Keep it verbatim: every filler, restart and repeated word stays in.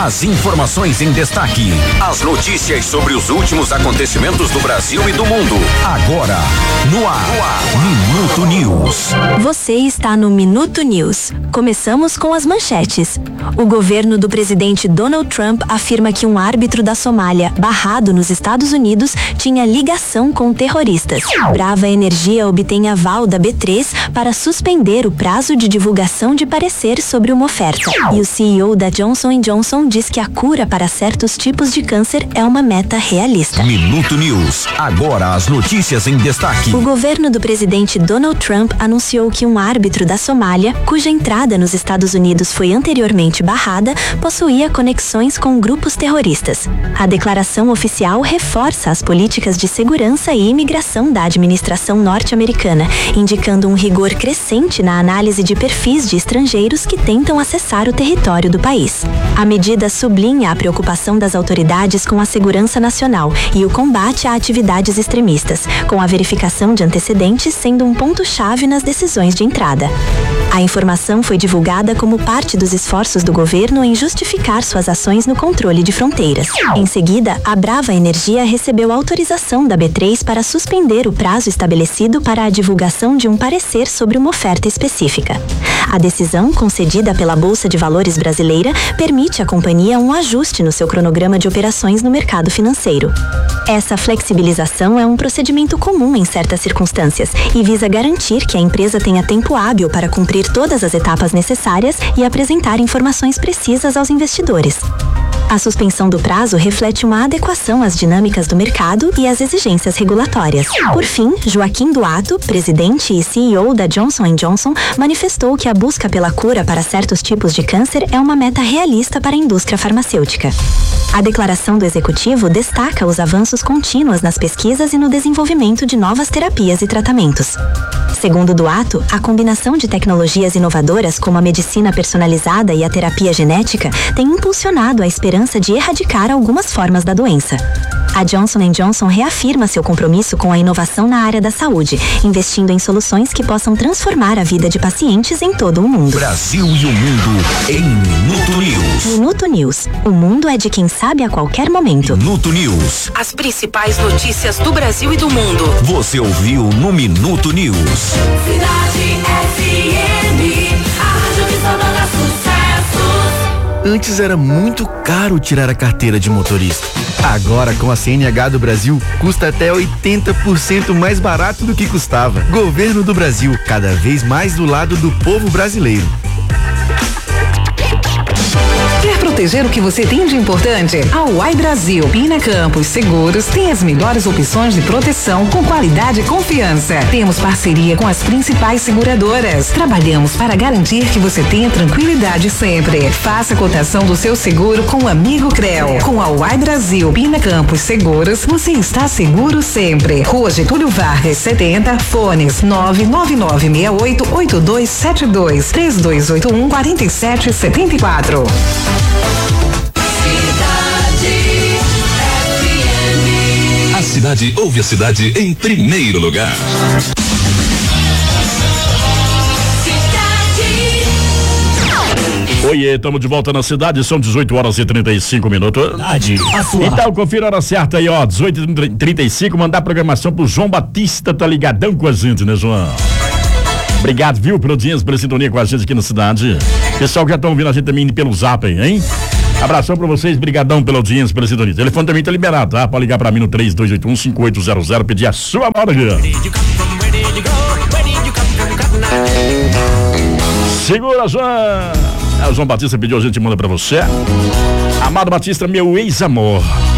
As informações em destaque. As notícias sobre os últimos acontecimentos do Brasil e do mundo. Agora, no ar, no ar. Minuto News. Você está no Minuto News. Começamos com as manchetes. O governo do presidente Donald Trump afirma que um árbitro da Somália, barrado nos Estados Unidos, tinha ligação com terroristas. Brava Energia obtém aval da B três para suspender o prazo de divulgação de parecer sobre uma oferta. E o C E O da Johnson and Johnson diz que a cura para certos tipos de câncer é uma meta realista. Minuto News. Agora as notícias em destaque. O governo do presidente Donald Trump anunciou que um árbitro da Somália, cuja entrada nos Estados Unidos foi anteriormente barrada, possuía conexões com grupos terroristas. A declaração oficial reforça as políticas de segurança e imigração da administração norte-americana, indicando um rigor crescente na análise de perfis de estrangeiros que tentam acessar o território do país. A medida sublinha a preocupação das autoridades com a segurança nacional e o combate a atividades extremistas, com a verificação de antecedentes sendo um ponto-chave nas decisões de entrada. A informação foi divulgada como parte dos esforços do governo em justificar suas ações no controle de fronteiras. Em seguida, a Brava Energia recebeu autorização da B três para suspender o prazo estabelecido para a divulgação de um parecer sobre uma oferta específica. A decisão, concedida pela Bolsa de Valores brasileira, permite à companhia um ajuste no seu cronograma de operações no mercado financeiro. Essa flexibilização é um procedimento comum em certas circunstâncias e visa garantir que a empresa tenha tempo hábil para cumprir todas as etapas necessárias e apresentar informações precisas aos investidores. A suspensão do prazo reflete uma adequação às dinâmicas do mercado e às exigências regulatórias. Por fim, Joaquim Duato, presidente e C E O da Johnson and Johnson, manifestou que a busca pela cura para certos tipos de câncer é uma meta realista para a indústria farmacêutica. A declaração do executivo destaca os avanços contínuos nas pesquisas e no desenvolvimento de novas terapias e tratamentos. Segundo Duato, a combinação de tecnologias inovadoras como a medicina personalizada e a terapia genética tem impulsionado a esperança de erradicar algumas formas da doença. A Johnson and Johnson reafirma seu compromisso com a inovação na área da saúde, investindo em soluções que possam transformar a vida de pacientes em todo o mundo. Brasil e o mundo em Minuto News. Minuto News. O mundo é de quem sabe a qualquer momento. Minuto News. As principais notícias do Brasil e do mundo. Você ouviu no Minuto News. Cidade F M, a rádio que só dá sucesso. Antes era muito caro tirar a carteira de motorista. Agora, com a C N H do Brasil, custa até oitenta por cento mais barato do que custava. Governo do Brasil, cada vez mais do lado do povo brasileiro. Quer proteger o que você tem de importante? A Uai Brasil Pina Campos Seguros tem as melhores opções de proteção com qualidade e confiança. Temos parceria com as principais seguradoras. Trabalhamos para garantir que você tenha tranquilidade sempre. Faça a cotação do seu seguro com o amigo Creu. Com a Uai Brasil Pina Campos Seguros, você está seguro sempre. Rua Getúlio Vargas, setenta, fones nove nove nove seis oito oito dois sete dois, três dois oito um, quatro sete sete quatro. A cidade ouve a cidade em primeiro lugar. Oiê, estamos de volta na cidade, são dezoito horas e trinta e cinco minutos. Então, confira a hora certa aí, ó, dezoito e trinta e cinco, mandar a programação pro João Batista, tá ligadão com a gente, né, João? Obrigado, viu, pela audiência, pela sintonia com a gente aqui na cidade. Pessoal que já estão ouvindo a gente também pelo zap, hein? Abração pra vocês, brigadão pela audiência, pela sintonia. O telefone também tá liberado, tá? Pode ligar pra mim no três dois oito um, cinco oito zero zero, pedir a sua hora aqui. Segura, João! É, o João Batista pediu, a gente manda pra você. Amado Batista, meu ex-amor.